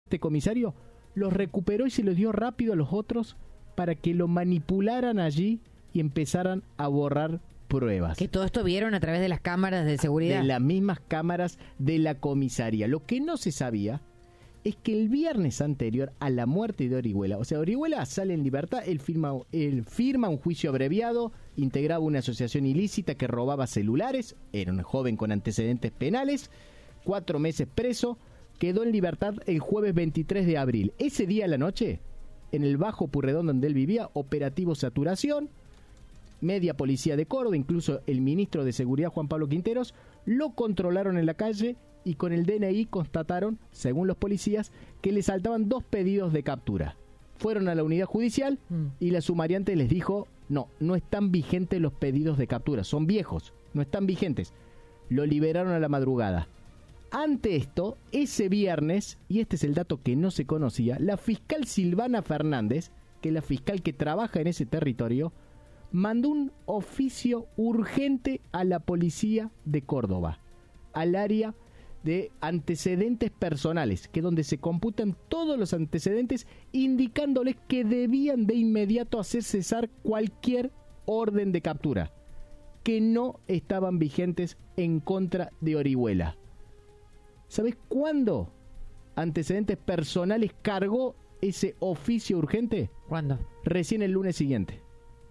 este comisario, los recuperó y se los dio rápido a los otros para que lo manipularan allí y empezaran a borrar pruebas. Que todo esto vieron a través de las cámaras de seguridad. De las mismas cámaras de la comisaría. Lo que no se sabía es que el viernes anterior a la muerte de Orihuela, o sea, Orihuela sale en libertad, él firma un juicio abreviado, integraba una asociación ilícita que robaba celulares, era un joven con antecedentes penales, 4 meses preso, quedó en libertad el jueves 23 de abril. Ese día a la noche, en el Bajo Purredón donde él vivía, operativo Saturación, media policía de Córdoba, incluso el ministro de Seguridad Juan Pablo Quinteros, lo controlaron en la calle y con el DNI constataron, según los policías, que le saltaban 2 pedidos de captura. Fueron a la unidad judicial y la sumariante les dijo, no están vigentes los pedidos de captura, son viejos, no están vigentes. Lo liberaron a la madrugada. Ante esto, ese viernes, y este es el dato que no se conocía, la fiscal Silvana Fernández, que es la fiscal que trabaja en ese territorio, mandó un oficio urgente a la policía de Córdoba, al área de antecedentes personales, que es donde se computan todos los antecedentes, indicándoles que debían de inmediato hacer cesar cualquier orden de captura, que no estaban vigentes en contra de Orihuela. ¿Sabes cuándo Antecedentes Personales cargó ese oficio urgente? ¿Cuándo? Recién el lunes siguiente.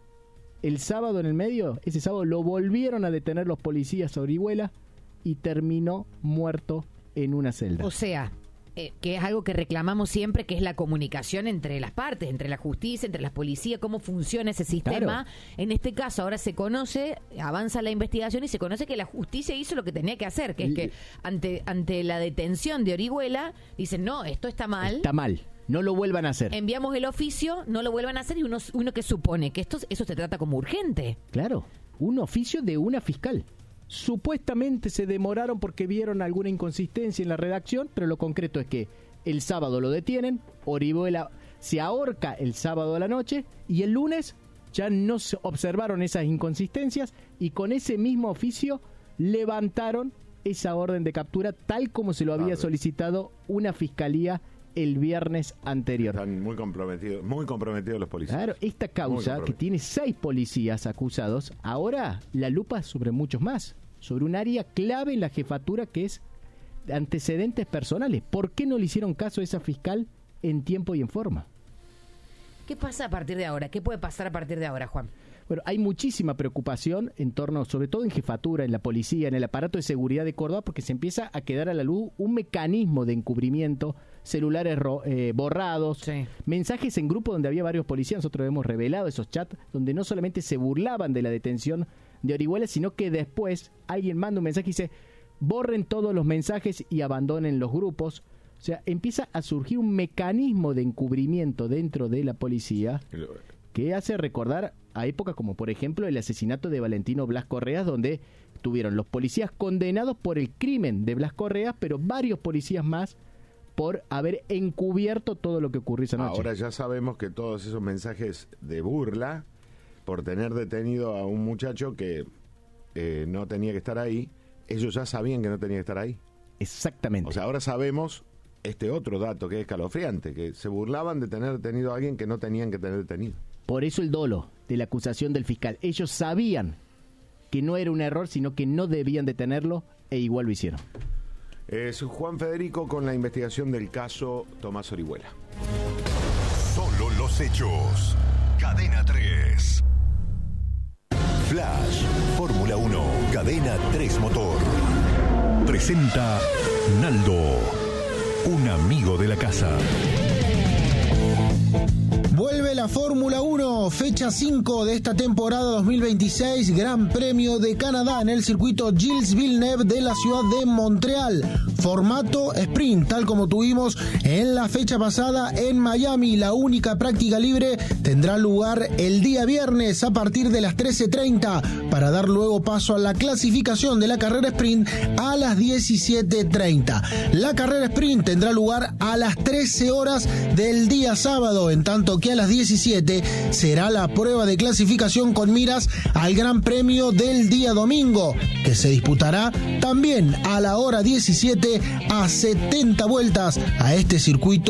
El sábado en el medio, ese sábado lo volvieron a detener los policías a Orihuela y terminó muerto en una celda. O sea, que es algo que reclamamos siempre, que es la comunicación entre las partes, entre la justicia, entre las policías, cómo funciona ese sistema. Claro. En este caso ahora se conoce, avanza la investigación y se conoce que la justicia hizo lo que tenía que hacer, que es que ante la detención de Orihuela, dicen, no, esto está mal. Está mal. No lo vuelvan a hacer. Enviamos el oficio, no lo vuelvan a hacer y uno que supone que eso se trata como urgente. Claro, un oficio de una fiscal. Supuestamente se demoraron porque vieron alguna inconsistencia en la redacción, pero lo concreto es que el sábado lo detienen, Orihuela se ahorca el sábado a la noche y el lunes ya no se observaron esas inconsistencias y con ese mismo oficio levantaron esa orden de captura tal como se lo había solicitado una fiscalía el viernes anterior. Están muy comprometidos los policías. Claro, esta causa que tiene 6 policías acusados, ahora la lupa es sobre muchos más, sobre un área clave en la jefatura que es antecedentes personales. ¿Por qué no le hicieron caso a esa fiscal en tiempo y en forma? ¿Qué pasa a partir de ahora? ¿Qué puede pasar a partir de ahora, Juan? Bueno, hay muchísima preocupación en torno, sobre todo en jefatura, en la policía, en el aparato de seguridad de Córdoba, porque se empieza a quedar a la luz un mecanismo de encubrimiento, celulares borrados, mensajes en grupo donde había varios policías. Nosotros hemos revelado esos chats donde no solamente se burlaban de la detención de Orihuela, sino que después alguien manda un mensaje y dice, borren todos los mensajes y abandonen los grupos. O sea, empieza a surgir un mecanismo de encubrimiento dentro de la policía que hace recordar a épocas como, por ejemplo, el asesinato de Valentino Blas Correas, donde tuvieron los policías condenados por el crimen de Blas Correas, pero varios policías más por haber encubierto todo lo que ocurrió esa noche. Ahora ya sabemos que todos esos mensajes de burla por tener detenido a un muchacho que no tenía que estar ahí, ellos ya sabían que no tenía que estar ahí. Exactamente. O sea, ahora sabemos este otro dato que es escalofriante, que se burlaban de tener detenido a alguien que no tenían que tener detenido. Por eso el dolo de la acusación del fiscal. Ellos sabían que no era un error, sino que no debían detenerlo e igual lo hicieron. Es Juan Federico con la investigación del caso Tomás Orihuela. Solo los hechos. Cadena 3. Flash, Fórmula 1, Cadena 3 Motor. Presenta Naldo, un amigo de la casa. Vuelve la Fórmula 1, fecha 5 de esta temporada 2026, Gran Premio de Canadá en el circuito Gilles Villeneuve de la ciudad de Montreal. Formato sprint, tal como tuvimos en la fecha pasada en Miami. La única práctica libre tendrá lugar el día viernes a partir de las 13:30 para dar luego paso a la clasificación de la carrera sprint a las 17:30. La carrera sprint tendrá lugar a las 13 horas del día sábado, en tanto que a las 17 será la prueba de clasificación con miras al Gran Premio del día domingo, que se disputará también a la hora 17 a 70 vueltas a este circuito